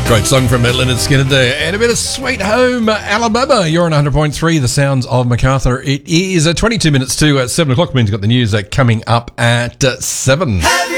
Great song from Lynyrd Skynyrd there. And a bit of Sweet Home Alabama. You're on 100.3, the sounds of MacArthur. It is 22 minutes to 7 o'clock. Means you've got the news coming up at 7.